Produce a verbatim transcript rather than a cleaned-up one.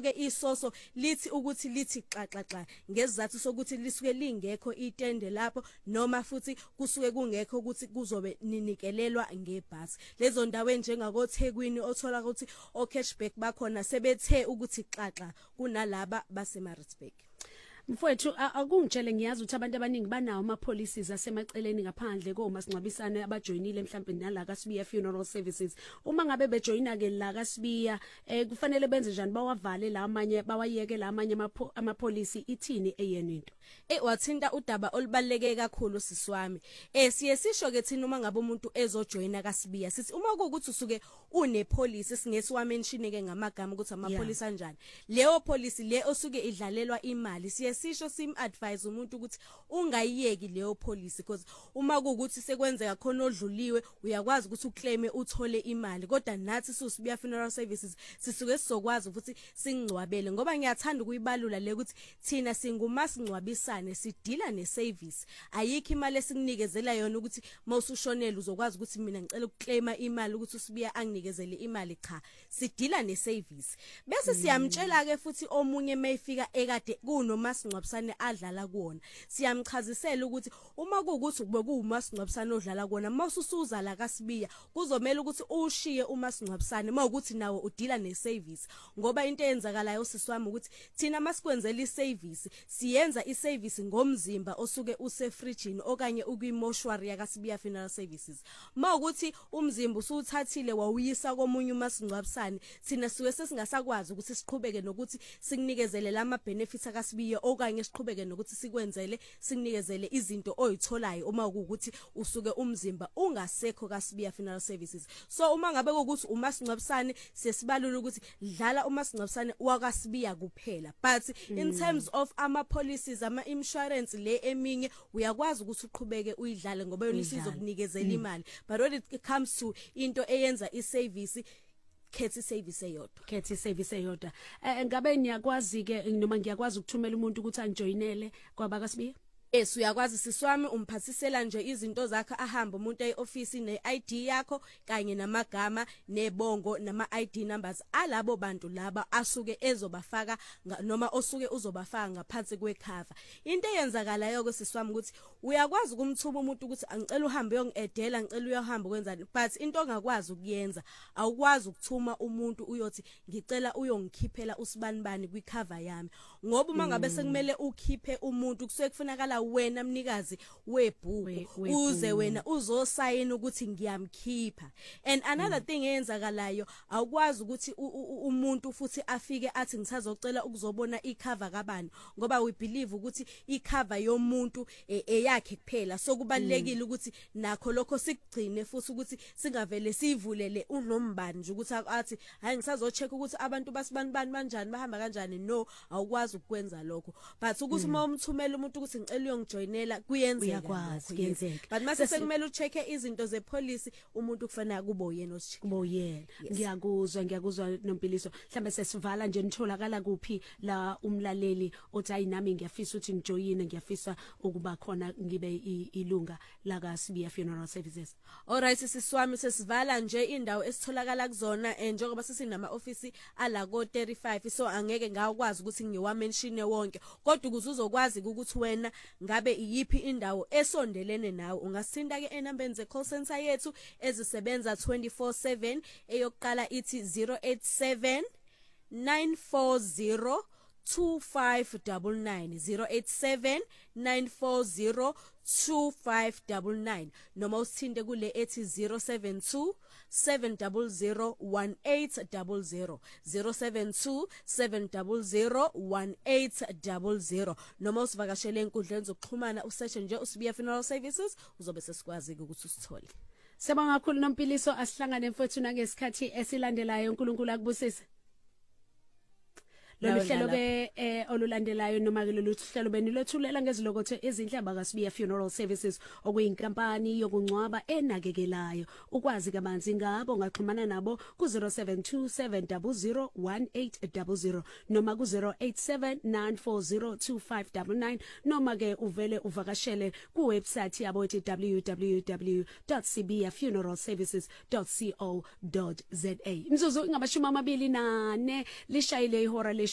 ke isoso lithi ukuthi lithi xaxaxa ngesizathu sokuthi lisuke lingekho itende lapho noma futhi kusuke kungekho ukuthi kuzobe ninikelelwa ngebhasi. Lezo ndawo njengako Thekwini othola ukuthi o cashback bakhona sebethe ukuthi xaxa kunalaba baseMaritzburg. Mfowethu akungitshele ngiyazi ukuthi abantu abaningi banawo ama policies asemaceleni ngaphandle komasingcwabisane abajoinile mhlawumbe nala kaSibiya Funeral Services. Uma ngabe bejoina ke la kaSibiya eh kufanele benze njani bawavale la amanye bawayeke la amanye ama policy ithini eyeni into. Eh wathinta udaba olubaleke kakhulu siswami. Eh siye sisho ke thina uma ngabe umuntu ezojoina kaSibiya sithi uma ukuthi usuke une policy singesiwa mention ke ngamagama ukuthi ama policy kanjani. Leyo policy le osuke idlalelwa imali siye sisho sim advise umuntu ukuthi ungayiyeki leyo policy because uma kuukuthi sekwenzeka khona odluliwe uyakwazi ukuthi uclaim uthole imali kodwa nathi siSibiya Funeral Services sisuke sizokwazi ukuthi singcwabele ngoba ngiyathanda ukuyibalula le ukuthi thina singumasingcwabisane sidila neservice ayikho imali esinginikezela yona ukuthi mawusushonela uzokwazi ukuthi mina ngicela ukuclaima imali ukuthi uSibiya anginikezele imali cha sidila neservice bese siyamtshela ke futhi omunye mayifika ekade kunoma masingcwabisane adlala kuona siyamchazisela ukuthi uma kuukuthi kube kuumasingcwabisane odlala kuona mawususuza la kaSibiya kuzomela ukuthi ushiye umasingcwabisane mawukuthi nawe udila neservice ngoba into eyenzakalayo siswami ukuthi thina masikwenzela iservice siyenza iservice ngomzimba osuke usefridgini okanye ukuyimoshwari yakaSibiya Funeral Services mawukuthi umzimba usuthathile wawuyisa komunye umasingcwabisane thina siwe sesingasakwazi ukuthi siqhubeke nokuthi sikunikezele lama benefits akaSibiya okanye siqhubeke nokuthi sikwenzele sinikezele izinto oyitholayo uma ukuthi usuke umzimba ungasekho kaSibiya Funeral Services. So uma ngabe ukuthi umasingcwabisane sesibalula ukuthi dlala umasingcwabisane wakaSibiya kuphela but mm. in terms of ama policies ama insurance le eminye uyakwazi ukuthi uqhubeke uyidlale ngoba yona isizokunikezela mm. imali but when it comes to into eyenza iservice Kethi service eyodwa Kethi service eyodwa eh ngabe niyakwazi ke noma ngiyakwazi ukuthumela umuntu ukuthi angijoinele kwabakaSibiya. Yes uyakwazi siswami umphathisela nje izinto zakhe ahamba umuntu eoffice ne-I D yakho kanye namagama nebongo nama I D numbers alabo bantu laba asuke ezobafaka noma osuke uzobafaka ngaphansi kwecover. Into eyenzakalayo ke siswami ukuthi uyakwazi ukumthuba umuntu ukuthi angicela uhambe uyongedela ngicela uyohamba kwenzani but into ongakwazi ukuyenza awukwazi ukuthuma umuntu uyothi ngicela uyongikhiphela usibanibani kwicover yami ngoba uma ngabe sekumele ukhiphe umuntu kusuke kufunakala wena mnikazi webhuku uze wena uzosayina ukuthi ngiyamkhipha and another mm. thing eyenzakalayo awukwazi ukuthi umuntu futhi afike athi ngisazocela ukuzobona icover kabani ngoba we believe ukuthi icover yomuntu eyakhe kuphela so kubalekile mm. ukuthi nakho lokho sikugcine futhi ukuthi singavele sivulele unombani nje ukuthi athi hayi ngisazocheck ukuthi abantu basibanibani kanjani bahamba kanjani no awukwazi ukwenza lokho but ukuthi uma mm. umthumela umuntu ukuthi ngicela uyongijoinela kuyenzeka uyakwazi kuyenzeka but mase sekumele uchecke izinto zepolicy umuntu kufanele kube uyena osicheke kube uyena ngiyakuzwa ngiyakuzwa noMpiliso mhlambe sesivala nje nitholakala kuphi la umlaleli othi ayinami ngiyafisa ukuthi ngijoyine ngiyafisa ukuba khona ngibe ilunga la kaSibiya Funeral Services. Alright siswami sesivala nje indawo esitholakala kuzona njengoba sisinama office ala ko thirty-five so angeke ngakwazi ukuthi ngiwa mention wonke kodwa ukuze uzokwazi ukuthi wena ngabe iyiphi indawo esondelene nawe ungasinda ke enambeni ze call center yethu ezisebenza twenty-four seven eyokuqala ithi zero eight seven nine four zero two five nine nine zero eight seven nine four zero two five nine nine noma usithinte kule ethi zero seven two seven zero zero one eight zero zero zero seven two seven zero zero one eight zero zero noma usivakashele enkundleni zokuxhumana usearch nje uSibiya Funeral Services uzobe sesikwazi ukuthi usithole. Sibonga kakhulu noMpiliso asihlangane mfowethu nangesikhathi esilandelayo uNkulunkulu akubusise. Lolu hlelo ke eh olulandelayo noma ke lolu hlelo benilothulela ngezilokothe ezinhlaba kaSibiya Funeral Services okuyinkampani yokungcwaba enakekelayo ukwazi kabanzi ngabo ngaxhumana nabo ku zero seven two seven zero zero one eight zero zero noma ku zero eight seven nine four zero two five nine nine noma ke uvele uvakashele ku website yabo ethi w w w dot sibiya funeral services dot co dot za. Imzuzu ingabashumi amabili nane lishayile ihora